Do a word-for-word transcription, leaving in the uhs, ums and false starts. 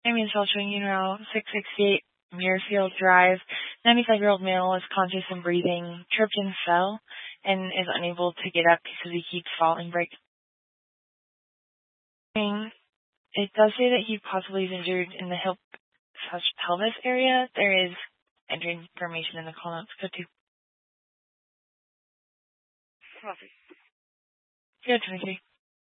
I mean, Cell showing you now, six sixty-eight Muirfield Drive. ninety-five-year-old male is conscious and breathing, tripped and fell, and is unable to get up because he keeps falling. Break. It does say that he possibly is injured in the hip slash pelvis area. There is entering information in the call notes. Go to. Good, twenty-three.